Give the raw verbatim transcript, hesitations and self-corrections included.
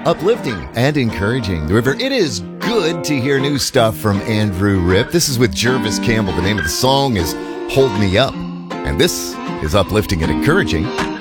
Uplifting and encouraging. The River. It is good to hear new stuff from Andrew Ripp. This is with Jervis Campbell. The name of the song is Hold Me Up. And this is Uplifting and Encouraging